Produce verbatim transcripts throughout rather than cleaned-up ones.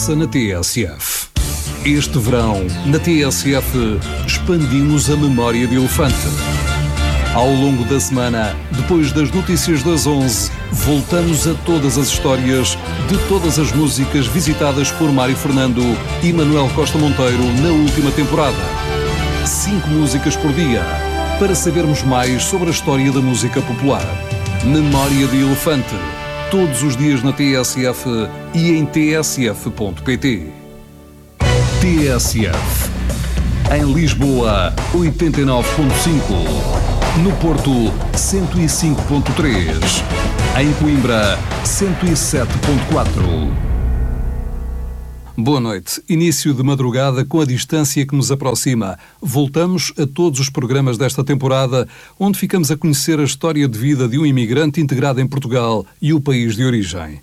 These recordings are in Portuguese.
passa na T S F. Este verão, na T S F, expandimos a memória de elefante. Ao longo da semana, depois das notícias das onze, voltamos a todas as histórias de todas as músicas visitadas por Mário Fernando e Manuel Costa Monteiro na última temporada. Cinco músicas por dia, para sabermos mais sobre a história da música popular. Memória de Elefante, todos os dias na T S F e em t s f ponto p t. T S F. Em Lisboa, oitenta e nove ponto cinco. No Porto, cento e cinco ponto três. Em Coimbra, cento e sete ponto quatro. Boa noite. Início de madrugada com a distância que nos aproxima. Voltamos a todos os programas desta temporada, onde ficamos a conhecer a história de vida de um imigrante integrado em Portugal e o país de origem.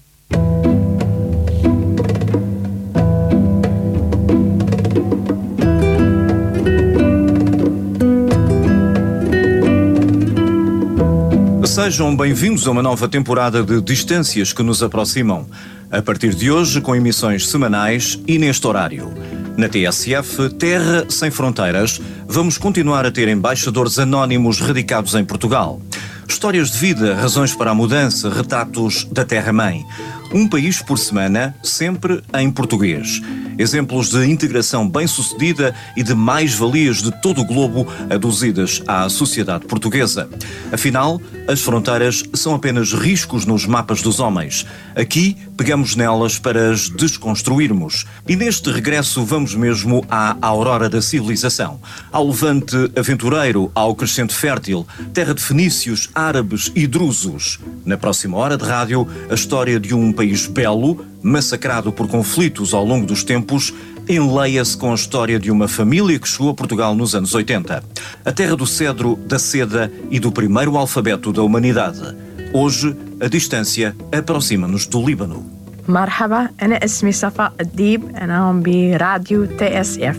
Sejam bem-vindos a uma nova temporada de Distâncias que nos aproximam. A partir de hoje, com emissões semanais e neste horário. Na T S F, Terra Sem Fronteiras, vamos continuar a ter embaixadores anónimos radicados em Portugal. Histórias de vida, razões para a mudança, retratos da Terra-mãe. Um país por semana, sempre em português. Exemplos de integração bem-sucedida e de mais-valias de todo o globo aduzidas à sociedade portuguesa. Afinal, as fronteiras são apenas riscos nos mapas dos homens. Aqui, pegamos nelas para as desconstruirmos. E neste regresso vamos mesmo à aurora da civilização. Ao levante aventureiro, ao crescente fértil, terra de fenícios, árabes e drusos. Na próxima hora de rádio, a história de um país belo, massacrado por conflitos ao longo dos tempos, enleia-se com a história de uma família que chegou a Portugal nos anos oitenta. A terra do cedro, da seda e do primeiro alfabeto da humanidade. Hoje, a distância aproxima-nos do Líbano. مرحبا أنا اسمي صفاء الديب أنا عم براديو تي اس اف.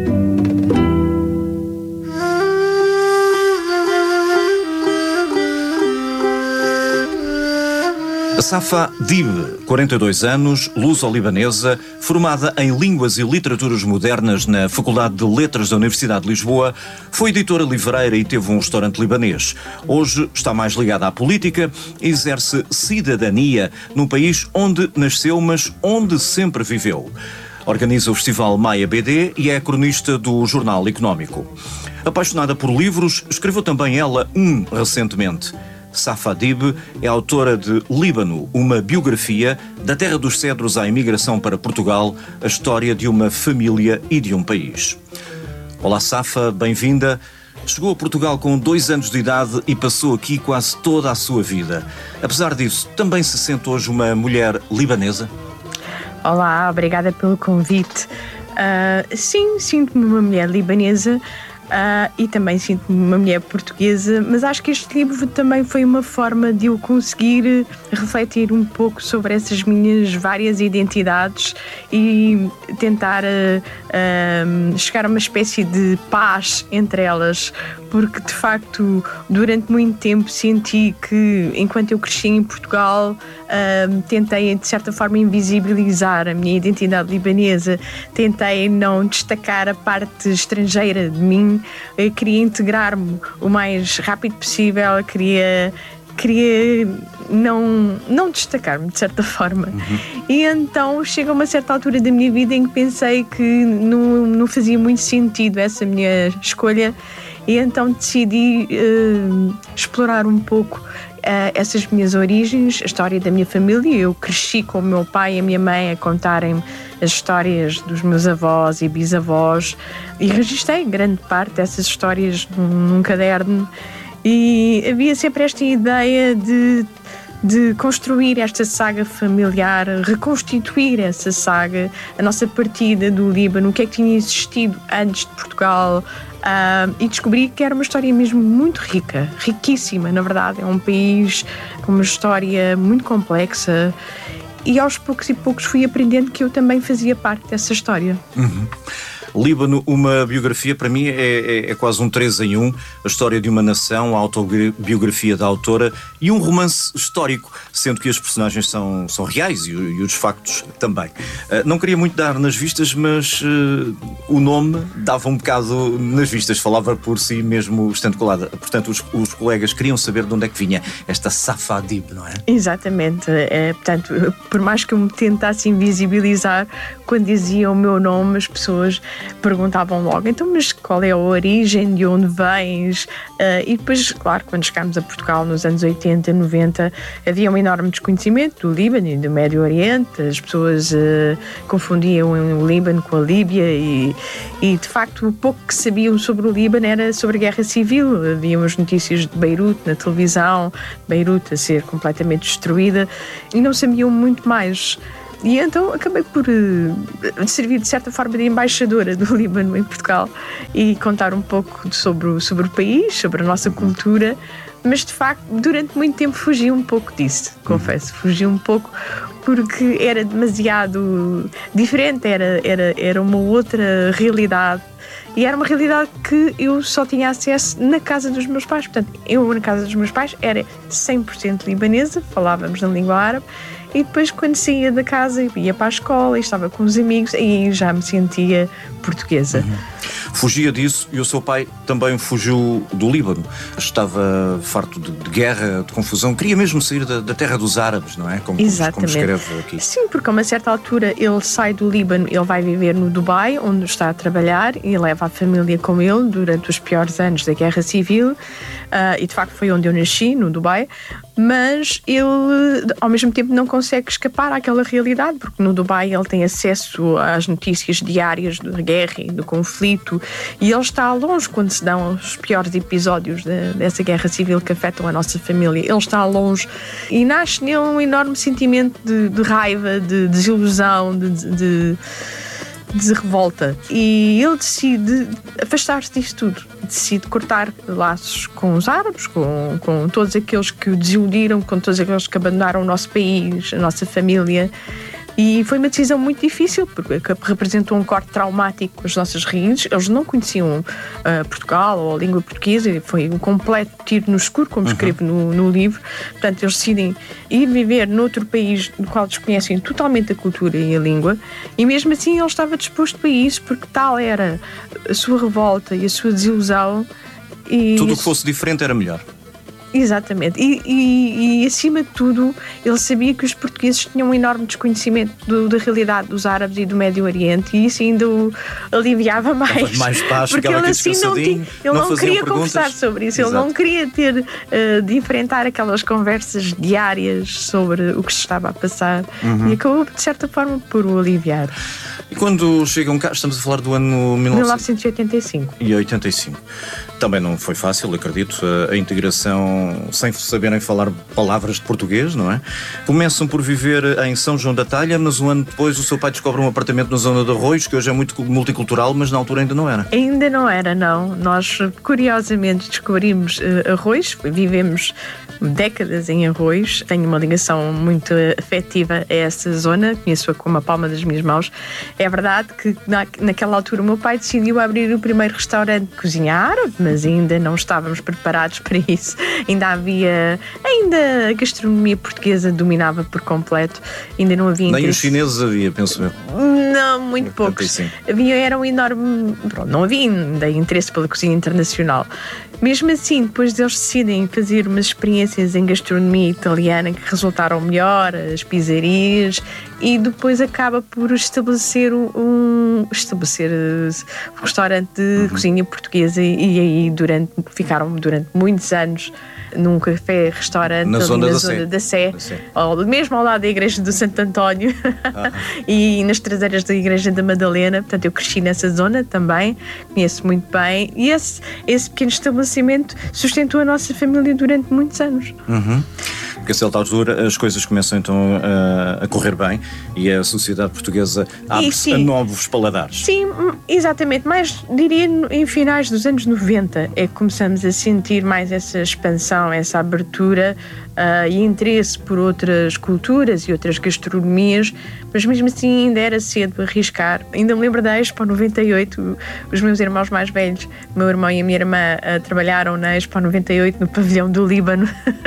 Safa Dib, quarenta e dois anos, luso-libanesa, formada em Línguas e Literaturas Modernas na Faculdade de Letras da Universidade de Lisboa, foi editora livreira e teve um restaurante libanês. Hoje está mais ligada à política e exerce cidadania num país onde nasceu, mas onde sempre viveu. Organiza o Festival Maia B D e é cronista do Jornal Económico. Apaixonada por livros, escreveu também ela um recentemente. Safa Dib é autora de Líbano, uma biografia da terra dos cedros à imigração para Portugal, a história de uma família e de um país. Olá Safa, bem-vinda. Chegou a Portugal com dois anos de idade e passou aqui quase toda a sua vida. Apesar disso, também se sente hoje uma mulher libanesa? Olá, obrigada pelo convite. Uh, sim, sinto-me uma mulher libanesa. Uh, e também sinto-me uma mulher portuguesa, mas acho que este livro também foi uma forma de eu conseguir refletir um pouco sobre essas minhas várias identidades e tentar uh, uh, chegar a uma espécie de paz entre elas, porque de facto durante muito tempo senti que enquanto eu cresci em Portugal uh, tentei de certa forma invisibilizar a minha identidade libanesa, tentei não destacar a parte estrangeira de mim. Eu queria integrar-me o mais rápido possível, queria, queria não, não destacar-me de certa forma. Uhum. E então chega a uma certa altura da minha vida em que pensei que não, não fazia muito sentido essa minha escolha e então decidi uh, explorar um pouco uh, essas minhas origens, a história da minha família. Eu cresci com o meu pai e a minha mãe a contarem as histórias dos meus avós e bisavós e registrei grande parte dessas histórias num, num caderno e havia sempre esta ideia de, de construir esta saga familiar, reconstituir essa saga, a nossa partida do Líbano, o que é que tinha existido antes de Portugal. Uh, e descobri que era uma história mesmo muito rica, riquíssima, na verdade. É um país com uma história muito complexa e aos poucos e poucos fui aprendendo que eu também fazia parte dessa história. Uhum. Líbano, uma biografia, para mim, é, é, é quase um três em um. A história de uma nação, a autobiografia da autora e um romance histórico, sendo que as personagens são, são reais e, e os factos também. Uh, não queria muito dar nas vistas, mas uh, o nome dava um bocado nas vistas, falava por si mesmo estando colada. Portanto, os, os colegas queriam saber de onde é que vinha esta Safa Adib, não é? Exatamente. É, portanto, por mais que eu me tentasse invisibilizar, quando dizia o meu nome, as pessoas perguntavam logo, então, mas qual é a origem, de onde vens? Uh, e depois, claro, quando chegámos a Portugal nos anos oitenta, noventa, havia um enorme desconhecimento do Líbano e do Médio Oriente. As pessoas uh, confundiam o Líbano com a Líbia e, e, de facto, o pouco que sabiam sobre o Líbano era sobre a guerra civil. Haviam as notícias de Beirute na televisão, Beirute a ser completamente destruída, e não sabiam muito mais. E então acabei por uh, servir de certa forma de embaixadora do Líbano em Portugal e contar um pouco sobre o, sobre o país, sobre a nossa cultura, mas de facto durante muito tempo fugi um pouco disso, confesso, fugi um pouco porque era demasiado diferente, era, era, era uma outra realidade. E era uma realidade que eu só tinha acesso na casa dos meus pais. Portanto, eu na casa dos meus pais era cem por cento libanesa, falávamos na língua árabe, e depois quando saía da casa ia para a escola e estava com os amigos, aí já me sentia portuguesa. Uhum. Fugia disso e o seu pai também fugiu do Líbano. Estava farto de, de guerra, de confusão, queria mesmo sair da, da terra dos árabes, não é? Como, Exatamente. Como escreve aqui. Sim, porque a uma certa altura ele sai do Líbano, ele vai viver no Dubai, onde está a trabalhar, e leva a família com ele durante os piores anos da Guerra Civil, uh, e de facto foi onde eu nasci, no Dubai, mas ele ao mesmo tempo não consegue escapar àquela realidade, porque no Dubai ele tem acesso às notícias diárias da guerra e do conflito, e ele está longe quando se dão os piores episódios de, dessa guerra civil que afetam a nossa família. Ele está longe e nasce nele um enorme sentimento de, de raiva, de desilusão, de, de, de revolta, e ele decide afastar-se disto tudo, decide cortar laços com os árabes, com, com todos aqueles que o desiludiram, com todos aqueles que abandonaram o nosso país, a nossa família. E foi uma decisão muito difícil, porque representou um corte traumático com as nossas raízes. Eles não conheciam uh, Portugal ou a língua portuguesa, e foi um completo tiro no escuro, como uhum. escrevo no, no livro. Portanto, eles decidem ir viver noutro país do qual desconhecem totalmente a cultura e a língua, e mesmo assim ele estava disposto para isso, porque tal era a sua revolta e a sua desilusão. E tudo o que fosse diferente era melhor. Exatamente, e, e, e acima de tudo ele sabia que os portugueses tinham um enorme desconhecimento do, da realidade dos árabes e do Médio Oriente, e isso ainda o aliviava mais, mais paz, porque ele assim não, tinha, ele não, não queria perguntas. Conversar sobre isso. Exato. Ele não queria ter uh, de enfrentar aquelas conversas diárias sobre o que se estava a passar, uhum. e acabou de certa forma por o aliviar. E quando chegam cá, estamos a falar do ano mil novecentos e oitenta e cinco. E oitenta e cinco. Também não foi fácil, acredito, a, a integração sem saberem falar palavras de português, não é? Começam por viver em São João da Talha, mas um ano depois o seu pai descobre um apartamento na zona de Arroios, que hoje é muito multicultural, mas na altura ainda não era. Ainda não era, não. Nós, curiosamente, descobrimos uh, Arroios, vivemos décadas em Arroios, tenho uma ligação muito afetiva a essa zona, conheço-a como a palma das minhas mãos. É verdade que na, naquela altura o meu pai decidiu abrir o primeiro restaurante de cozinha árabe, mas ainda não estávamos preparados para isso. Ainda havia, ainda a gastronomia portuguesa dominava por completo, ainda não havia interesse. Nem os chineses havia, penso eu. Não, muito poucos. Havia, era um enorme, pronto, não havia ainda interesse pela cozinha internacional. Mesmo assim, depois deles decidem fazer umas experiências em gastronomia italiana que resultaram melhor, as pizzarias, e depois acaba por estabelecer um, estabelecer um restaurante de uhum. cozinha portuguesa, e aí durante, ficaram durante muitos anos num café-restaurante na ali zona, na da, zona Sé. da Sé, da Sé. Ao, mesmo ao lado da igreja do Santo António uhum. e nas traseiras da igreja da Madalena. Portanto, eu cresci nessa zona também, conheço muito bem, e esse, esse pequeno estabelecimento sustentou a nossa família durante muitos anos. Uhum. Porque a certa altura as coisas começam então a, a correr bem e a sociedade portuguesa abre-se a novos paladares. Sim, exatamente, mas diria em finais dos anos noventa é que começamos a sentir mais essa expansão, essa abertura uh, e interesse por outras culturas e outras gastronomias, mas mesmo assim ainda era cedo arriscar. Ainda me lembro da Expo noventa e oito, os meus irmãos mais velhos, o meu irmão e a minha irmã, uh, trabalharam na Expo noventa e oito no pavilhão do Líbano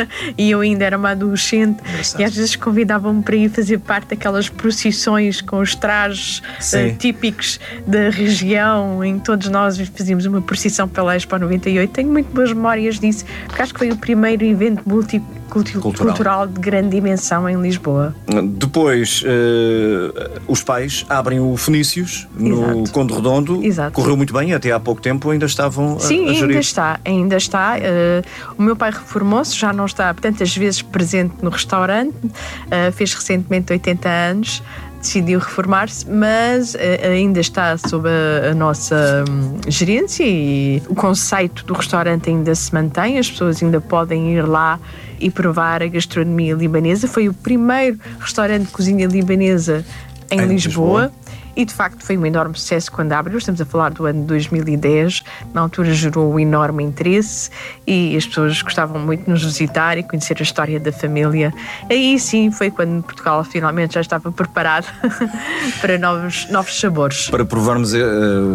e eu ainda era uma adolescente e às vezes convidavam-me para ir fazer parte daquelas procissões com os trajes uh, típicos da região, em que todos nós fazíamos uma procissão pela Expo noventa e oito. Tenho muito boas memórias disso, porque acho que foi o primeiro evento multicultural de grande dimensão em Lisboa. Depois, uh, os pais abrem o Fenícios no Exato. Conde Redondo. Exato. Correu muito bem, até há pouco tempo ainda estavam a, Sim, a gerir. ainda está, ainda está. Uh, o meu pai reformou-se, já não está tantas vezes presente no restaurante, uh, fez recentemente oitenta anos, decidiu reformar-se, mas uh, ainda está sob a, a nossa um, gerência e o conceito do restaurante ainda se mantém, as pessoas ainda podem ir lá e provar a gastronomia libanesa. Foi o primeiro restaurante de cozinha libanesa em, em Lisboa. Lisboa. E de facto foi um enorme sucesso quando abriu. Estamos a falar do ano de dois mil e dez. Na altura gerou um enorme interesse e as pessoas gostavam muito de nos visitar e conhecer a história da família. Aí sim foi quando Portugal finalmente já estava preparado para novos, novos sabores. Para provarmos uh,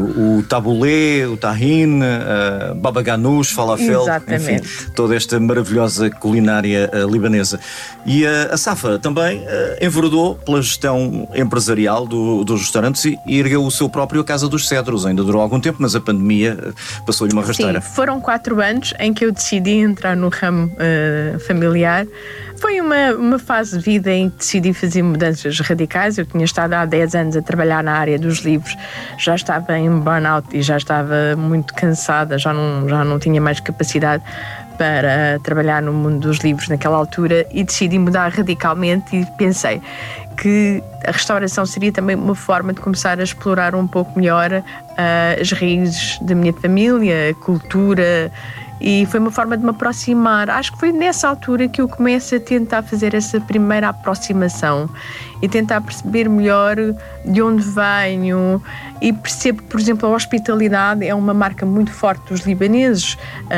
o tabulé, o tahine, uh, baba ganoush, falafel, Exatamente. Enfim, toda esta maravilhosa culinária uh, libanesa. E uh, a Safa também uh, enveredou pela gestão empresarial do, dos restaurantes e ergueu o seu próprio Casa dos Cedros. Ainda durou algum tempo, mas a pandemia passou-lhe uma rasteira. Sim, foram quatro anos em que eu decidi entrar no ramo uh, familiar. Foi uma, uma fase de vida em que decidi fazer mudanças radicais. Eu tinha estado há dez anos a trabalhar na área dos livros, já estava em burnout e já estava muito cansada, já não, já não tinha mais capacidade para trabalhar no mundo dos livros naquela altura e decidi mudar radicalmente e pensei que a restauração seria também uma forma de começar a explorar um pouco melhor uh, as raízes da minha família, a cultura, e foi uma forma de me aproximar. Acho que foi nessa altura que eu começo a tentar fazer essa primeira aproximação e tentar perceber melhor de onde venho, e percebo que, por exemplo, a hospitalidade é uma marca muito forte dos libaneses,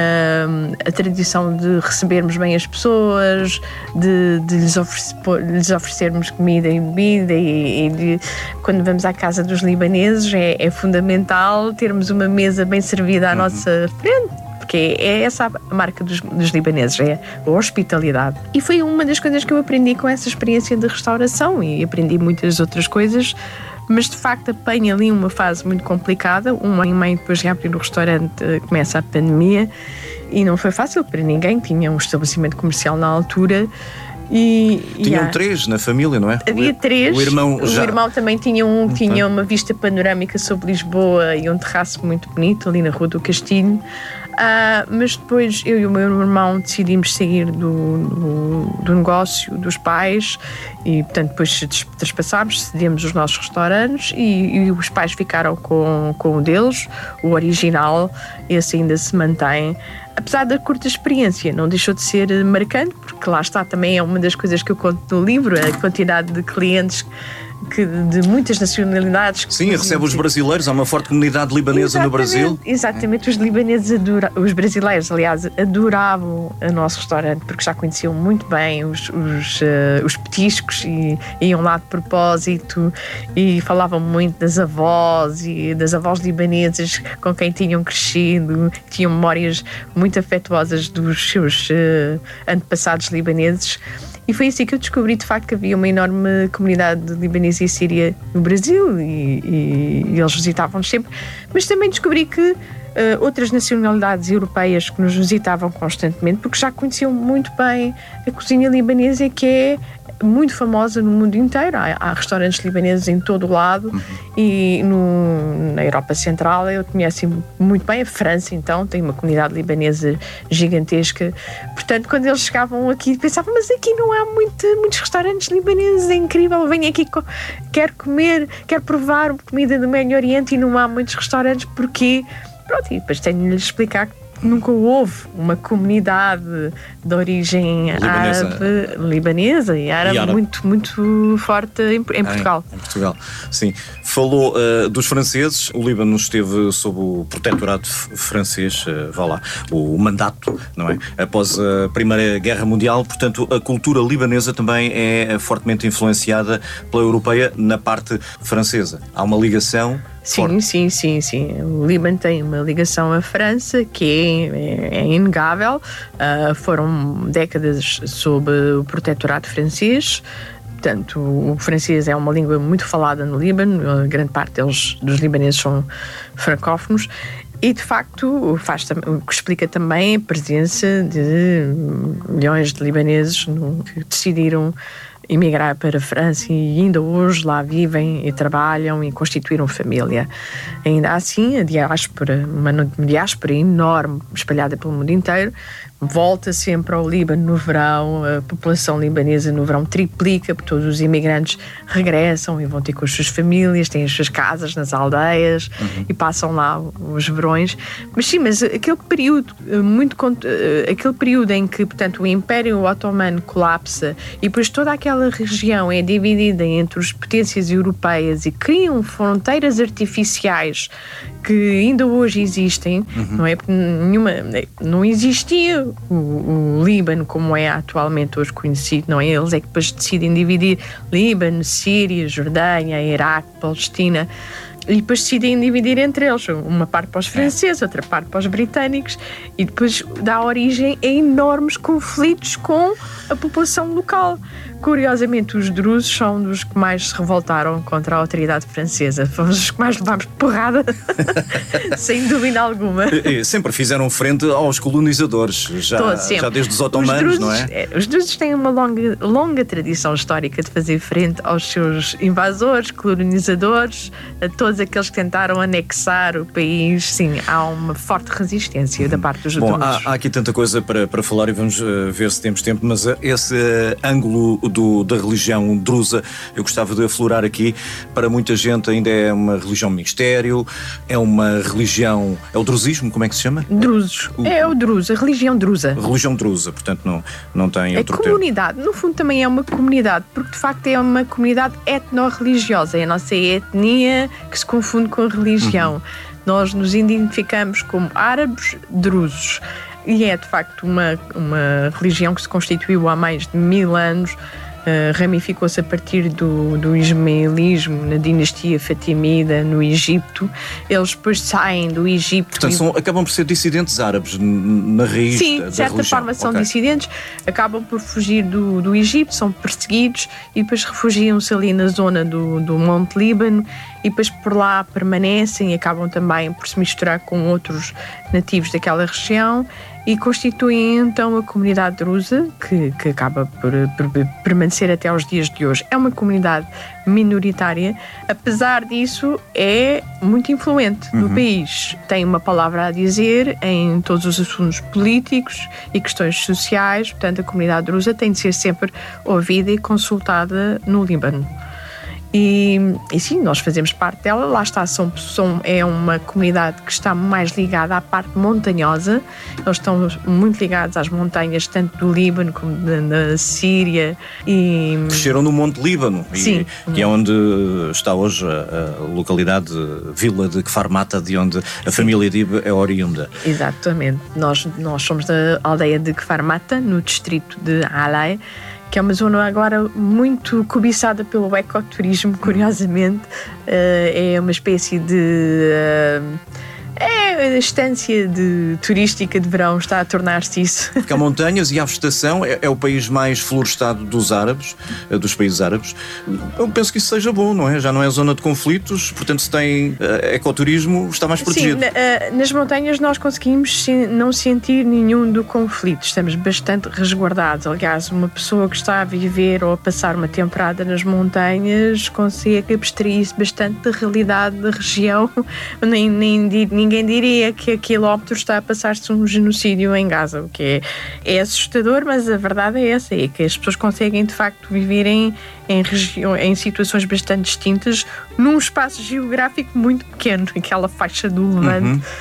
uh, a tradição de recebermos bem as pessoas, de, de lhes, oferecer, lhes oferecermos comida e bebida, e, e de, quando vamos à casa dos libaneses é, é fundamental termos uma mesa bem servida à uhum. nossa frente, porque é essa a marca dos, dos libaneses, é a hospitalidade. E foi uma das coisas que eu aprendi com essa experiência de restauração, e aprendi muitas outras coisas, mas de facto apanho ali uma fase muito complicada. Um ano e meio depois de abrir o restaurante começa a pandemia e não foi fácil para ninguém, tinha um estabelecimento comercial na altura. E, Tinham e há... três na família, não é? Havia três. O irmão, já... o irmão também tinha um que tinha uma vista panorâmica sobre Lisboa e um terraço muito bonito ali na Rua do Castilho. Uh, mas depois eu e o meu irmão decidimos sair do, do, do negócio dos pais e, portanto, depois trespassámos, cedemos os nossos restaurantes e, e os pais ficaram com, com o deles, o original. Esse ainda se mantém. Apesar da curta experiência, não deixou de ser marcante, porque lá está, também é uma das coisas que eu conto no livro, a quantidade de clientes que, de muitas nacionalidades. Sim, recebe os brasileiros, há uma forte comunidade libanesa exatamente, no Brasil. Exatamente, os libaneses adoravam, os brasileiros, aliás, adoravam o nosso restaurante, porque já conheciam muito bem os, os, uh, os petiscos e iam lá de propósito e falavam muito das avós e das avós libanesas com quem tinham crescido, tinham memórias muito afetuosas dos seus uh, antepassados libaneses. E foi assim que eu descobri, de facto, que havia uma enorme comunidade libanesa e síria no Brasil e, e, e eles visitavam-nos sempre. Mas também descobri que uh, outras nacionalidades europeias que nos visitavam constantemente, porque já conheciam muito bem a cozinha libanesa, que é muito famosa no mundo inteiro. Há, há restaurantes libaneses em todo o lado uhum. e no, na Europa Central eu conheço muito bem. A França, então, tem uma comunidade libanesa gigantesca. Portanto, quando eles chegavam aqui, pensavam, mas aqui não há muito, muitos restaurantes libaneses, é incrível, venho aqui, quero comer, quero provar comida do Médio Oriente e não há muitos restaurantes, porquê? Pronto, e depois tenho de lhes explicar nunca houve uma comunidade de origem libanesa. árabe, libanesa e árabe, E árabe. muito, muito forte em, em Portugal. Em, em Portugal, sim. Falou uh, dos franceses. O Líbano esteve sob o protetorado f- francês, uh, vá lá, o, o mandato, não é? Após a Primeira Guerra Mundial. Portanto, a cultura libanesa também é fortemente influenciada pela europeia na parte francesa. Há uma ligação Sim, forte. sim, sim, sim. O Líbano tem uma ligação à França que é, é, é inegável. Uh, foram décadas sob o protetorado francês. Portanto, o francês é uma língua muito falada no Líbano. A grande parte deles, dos libaneses são francófonos. E, de facto, faz, o que explica também a presença de milhões de libaneses no, que decidiram emigrar para a França e ainda hoje lá vivem e trabalham e constituíram família. Ainda assim, a diáspora, uma diáspora enorme, espalhada pelo mundo inteiro, volta sempre ao Líbano no verão. A população libanesa no verão triplica, porque todos os imigrantes regressam e vão ter com as suas famílias, têm as suas casas nas aldeias uhum. e passam lá os verões. Mas sim, mas aquele período, muito, aquele período em que, portanto, o Império Otomano colapsa e depois toda aquela região é dividida entre as potências europeias e criam fronteiras artificiais que ainda hoje existem, uhum. não é? Porque nenhuma, não existia o, o Líbano como é atualmente hoje conhecido, não é? Eles é que depois decidem dividir Líbano, Síria, Jordânia, Iraque, Palestina, e depois decidem dividir entre eles, uma parte para os franceses, outra parte para os britânicos, e depois dá origem a enormes conflitos com a população local. Curiosamente, os drusos são dos que mais se revoltaram contra a autoridade francesa. Fomos os que mais levámos porrada, sem dúvida alguma. E, sempre fizeram frente aos colonizadores, já, Todos, já desde os otomanos, os drusos, não é? Os drusos têm uma longa, longa tradição histórica de fazer frente aos seus invasores, colonizadores, a todos aqueles que tentaram anexar o país. Sim, há uma forte resistência da parte dos Bom, drusos. há, há aqui tanta coisa para, para falar e vamos uh, ver se temos tempo, mas uh, esse uh, ângulo Do, da religião drusa, eu gostava de aflorar aqui. Para muita gente ainda é uma religião mistério, é uma religião, é o drusismo, como é que se chama? Drusos, o, é o druso, a religião drusa. Religião drusa, portanto não, não tem outro termo. A comunidade, no fundo também é uma comunidade, porque de facto é uma comunidade etno-religiosa, é a nossa etnia que se confunde com a religião. Uhum. Nós nos identificamos como árabes drusos. E é de facto uma, uma religião que se constituiu há mais de mil anos, uh, ramificou-se a partir do, do ismaelismo na dinastia fatimida no Egito. Eles depois saem do Egito. Portanto, e... são, acabam por ser dissidentes árabes na raiz Sim, da, da de certa religião. forma são okay. dissidentes, acabam por fugir do, do Egito, são perseguidos e depois refugiam-se ali na zona do, do Monte Líbano e depois por lá permanecem e acabam também por se misturar com outros nativos daquela região e constituem então a comunidade drusa, que, que acaba por, por permanecer até aos dias de hoje. É uma comunidade minoritária, apesar disso é muito influente no uhum. país. Tem uma palavra a dizer em todos os assuntos políticos e questões sociais, portanto a comunidade drusa tem de ser sempre ouvida e consultada no Líbano. E, e sim, nós fazemos parte dela, lá está, são, são, é uma comunidade que está mais ligada à parte montanhosa, eles estão muito ligados às montanhas, tanto do Líbano como da, da Síria. E... Cresceram no Monte Líbano, sim. E, e é onde está hoje a, a localidade, a vila de Kfar Mata, de onde a sim. família Dib é oriunda. Exatamente, nós, nós somos da aldeia de Kfar Mata, no distrito de Alay, que é uma zona agora muito cobiçada pelo ecoturismo, curiosamente. Uh, é uma espécie de... Uh, é a estância de, turística de verão, está a tornar-se isso. Porque há montanhas e há vegetação, é, é o país mais florestado dos árabes, dos países árabes. Eu penso que isso seja bom, não é? Já não é zona de conflitos, portanto se tem uh, ecoturismo, está mais protegido. Sim, na, uh, nas montanhas nós conseguimos se, não sentir nenhum do conflito, estamos bastante resguardados. Aliás, uma pessoa que está a viver ou a passar uma temporada nas montanhas consegue abstrair-se bastante da realidade da região, nem, nem ninguém diria que a quilómetros está a passar-se um genocídio em Gaza, o que é, é assustador, mas a verdade é essa, é que as pessoas conseguem de facto viver em, em, região, em situações bastante distintas num espaço geográfico muito pequeno, aquela faixa do Levante. Uhum.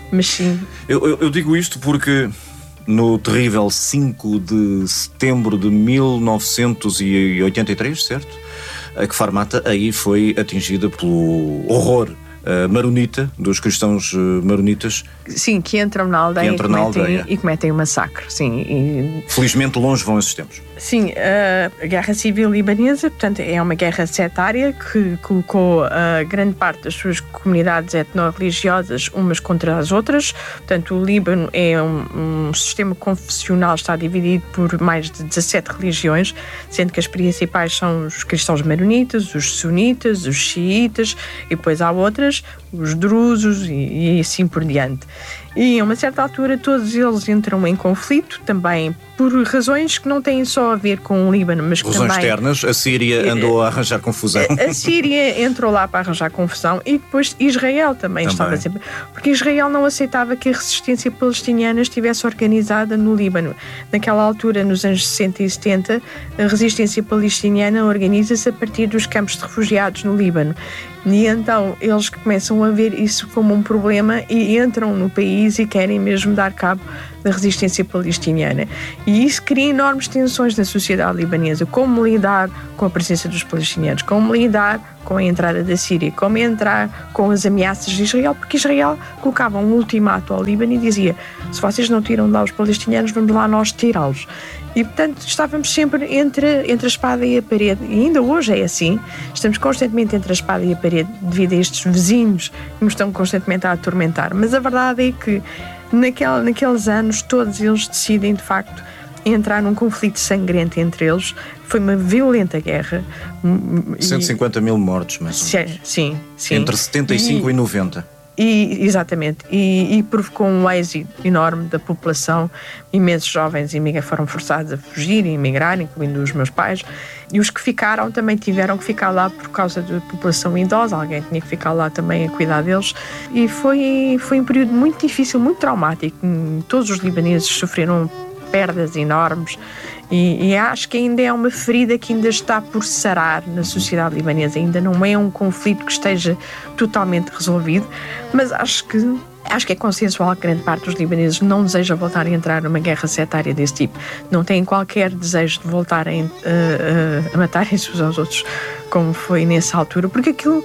Mas sim. Eu, eu, eu digo isto porque no terrível cinco de setembro de mil novecentos e oitenta e três, certo? A Kfar Mata aí foi atingida pelo horror uh, maronita, dos cristãos uh, maronitas. Sim, que entram na aldeia, que entram e, na cometem, aldeia. e cometem um massacre. Sim, e... Felizmente longe vão esses tempos. Sim, a Guerra Civil Libanesa, portanto, é uma guerra setária que colocou a grande parte das suas comunidades etno-religiosas umas contra as outras. Portanto, o Líbano é um, um sistema confessional, está dividido por mais de dezassete religiões, sendo que as principais são os cristãos maronitas, os sunitas, os xiitas, e depois há outras, os drusos e, e assim por diante. E a uma certa altura todos eles entram em conflito, também por razões que não têm só a ver com o Líbano, mas que razões também... externas, a Síria andou a arranjar confusão. A, a Síria entrou lá para arranjar confusão e depois Israel também, também estava sempre... Porque Israel não aceitava que a resistência palestiniana estivesse organizada no Líbano. Naquela altura, nos anos sessenta e setenta, a resistência palestiniana organiza-se a partir dos campos de refugiados no Líbano. E então eles começam a ver isso como um problema e entram no país e querem mesmo dar cabo da resistência palestiniana. E isso cria enormes tensões na sociedade libanesa. Como lidar com a presença dos palestinianos, como lidar com a entrada da Síria, como entrar com as ameaças de Israel, porque Israel colocava um ultimato ao Líbano e dizia: se vocês não tiram de lá os palestinianos, vamos lá nós tirá-los. E, portanto, estávamos sempre entre, entre a espada e a parede. E ainda hoje é assim. Estamos constantemente entre a espada e a parede devido a estes vizinhos que nos estão constantemente a atormentar. Mas a verdade é que naquele, naqueles anos todos eles decidem, de facto, entrar num conflito sangrento entre eles. Foi uma violenta guerra. cento e cinquenta mil mortos, mais ou menos. Sim, sim. Entre setenta e cinco e, e noventa. E, exatamente, e, e provocou um êxito enorme da população. Imensos jovens imigra- foram forçados a fugir e emigrar, incluindo os meus pais, e os que ficaram também tiveram que ficar lá por causa da população idosa. Alguém tinha que ficar lá também a cuidar deles, e foi, foi um período muito difícil, muito traumático. Todos os libaneses sofreram perdas enormes. E, e acho que ainda é uma ferida que ainda está por sarar na sociedade libanesa. Ainda não é um conflito que esteja totalmente resolvido, mas acho que, acho que é consensual que grande parte dos libaneses não deseja voltar a entrar numa guerra setária desse tipo. Não têm qualquer desejo de voltarem a, a, a matarem-se uns aos outros, como foi nessa altura, porque aquilo,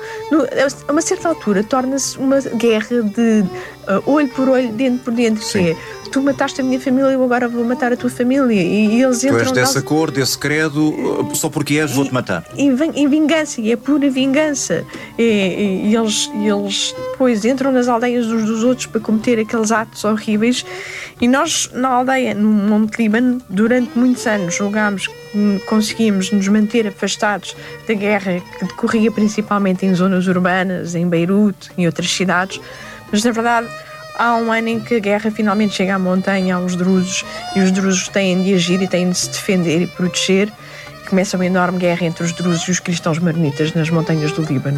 a uma certa altura, torna-se uma guerra de uh, olho por olho, dente por dente. Sim. Que é: tu mataste a minha família, eu agora vou matar a tua família. E, e eles entram... Tu és dessa cor, desse credo, só porque és, vou-te matar. E, e, e vingança, e é pura vingança. E, e, e eles, e eles depois entram nas aldeias uns dos outros para cometer aqueles atos horríveis. E nós, na aldeia, no Monte Líbano, durante muitos anos, julgámos que conseguimos nos manter afastados da guerra que decorria principalmente em zonas urbanas, em Beirute, em outras cidades. Mas, na verdade, há um ano em que a guerra finalmente chega à montanha, aos drusos, e os drusos têm de agir e têm de se defender e proteger. Começa uma enorme guerra entre os drusos e os cristãos maronitas nas montanhas do Líbano.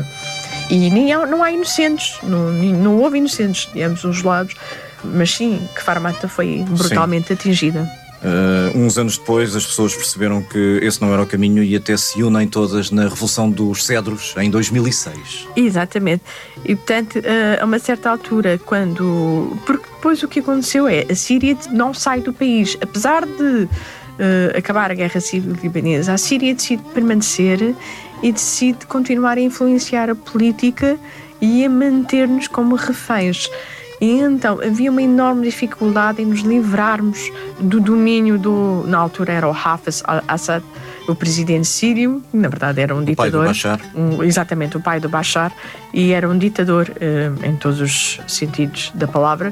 E nem há, não há inocentes, não, não houve inocentes de ambos os lados, mas sim, Kfar Mata foi brutalmente sim. atingida. Uh, uns anos depois as pessoas perceberam que esse não era o caminho e até se unem todas na Revolução dos Cedros em dois mil e seis. Exatamente. E portanto, uh, a uma certa altura, quando... Porque depois o que aconteceu é, a Síria não sai do país. Apesar de uh, acabar a Guerra Civil Libanesa, a Síria decide permanecer e decide continuar a influenciar a política e a manter-nos como reféns. E então havia uma enorme dificuldade em nos livrarmos do domínio do, na altura era o Hafez al-Assad, o presidente sírio, que na verdade era um ditador. O pai do Bashar. Um, exatamente, o pai do Bashar, e era um ditador uh, em todos os sentidos da palavra.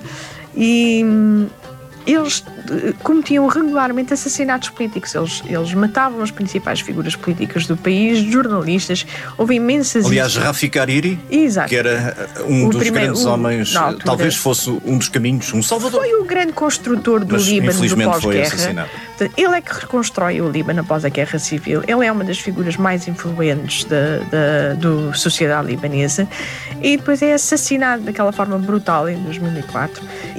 E um, eles cometiam regularmente assassinatos políticos. Eles, eles matavam as principais figuras políticas do país, jornalistas. Houve imensas... Aliás, Rafik Hariri, Exato. que era um o dos primeiro, grandes o, homens, talvez fosse um dos caminhos, um salvador. Foi o grande construtor do Mas, Líbano infelizmente, do pós-guerra. foi assassinado. Ele é que reconstrói o Líbano após a Guerra Civil. Ele é uma das figuras mais influentes da, da do sociedade libanesa e depois é assassinado daquela forma brutal em dois mil e quatro.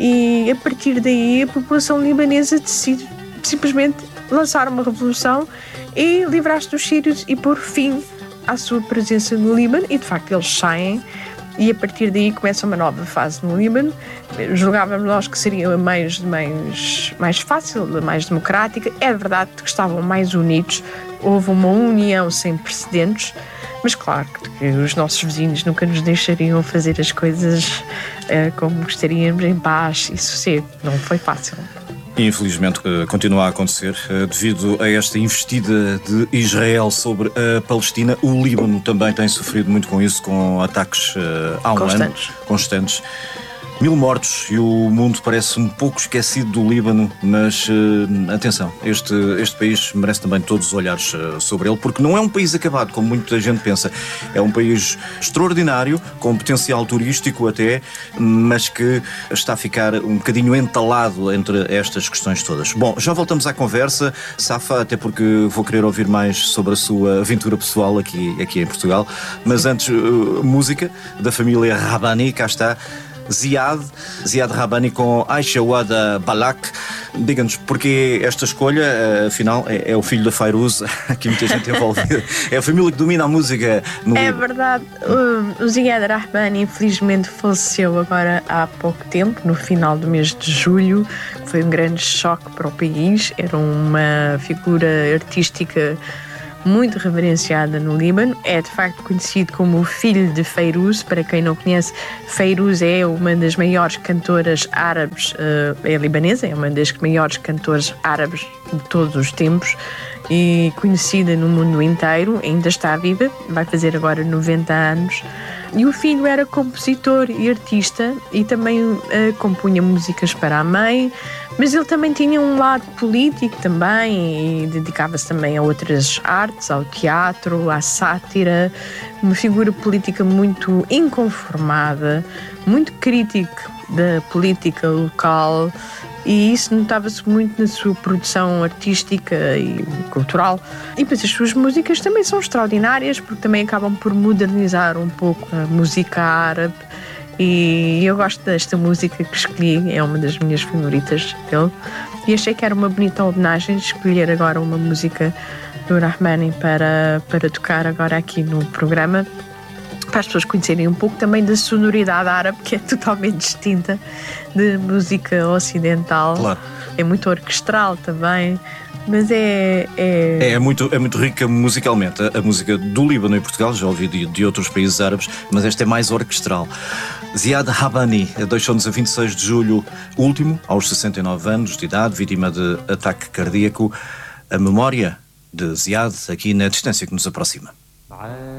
E a partir daí a população libanesa decide simplesmente lançar uma revolução e livrar-se dos sírios e pôr fim à sua presença no Líbano, e de facto eles saem e a partir daí começa uma nova fase no Líbano. Julgávamos nós que seria mais, mais, mais fácil, mais democrática. É verdade que estavam mais unidos, houve uma união sem precedentes, mas claro que os nossos vizinhos nunca nos deixariam fazer as coisas uh, como gostaríamos, em paz e sossego. Não foi fácil. Infelizmente continua a acontecer devido a esta investida de Israel sobre a Palestina. O Líbano também tem sofrido muito com isso, com ataques há um constantes. ano constantes. Mil mortos e o mundo parece um pouco esquecido do Líbano, mas uh, atenção, este, este país merece também todos os olhares uh, sobre ele, porque não é um país acabado, como muita gente pensa. É um país extraordinário, com potencial turístico até, mas que está a ficar um bocadinho entalado entre estas questões todas. Bom, já voltamos à conversa, Safa, até porque vou querer ouvir mais sobre a sua aventura pessoal aqui, aqui em Portugal, mas antes, uh, música da família Rabbani, cá está. Ziad, Ziad Rabbani com Aisha Wada Balak. Diga-nos, porque esta escolha, afinal, é, é o filho da Fairuz, aqui muita gente envolvida. É a família que domina a música no É Líbano. verdade, o, o Ziad Rabbani infelizmente faleceu agora há pouco tempo, no final do mês de julho. Foi um grande choque para o país, era uma figura artística muito reverenciada no Líbano, é de facto conhecido como o filho de Fairuz. Para quem não conhece, Fairuz é uma das maiores cantoras árabes, é libanesa, é uma das maiores cantoras árabes de todos os tempos e conhecida no mundo inteiro, ainda está viva, vai fazer agora noventa anos. E o filho era compositor e artista e também uh, compunha músicas para a mãe, mas ele também tinha um lado político também e dedicava-se também a outras artes, ao teatro, à sátira, uma figura política muito inconformada, muito crítico da política local, e isso notava-se muito na sua produção artística e cultural. E depois as suas músicas também são extraordinárias, porque também acabam por modernizar um pouco a música árabe, e eu gosto desta música que escolhi, é uma das minhas favoritas dele, e achei que era uma bonita homenagem escolher agora uma música do Rabbani para, para tocar agora aqui no programa, para as pessoas conhecerem um pouco também da sonoridade árabe, que é totalmente distinta de música ocidental. Claro. É muito orquestral também, mas é... É, é, muito, é muito rica musicalmente. A, a música do Líbano e Portugal, já ouvi de, de outros países árabes, mas esta é mais orquestral. Ziad Rabbani deixou-nos a vinte e seis de julho último, aos sessenta e nove anos de idade, vítima de ataque cardíaco. A memória de Ziad aqui na distância que nos aproxima.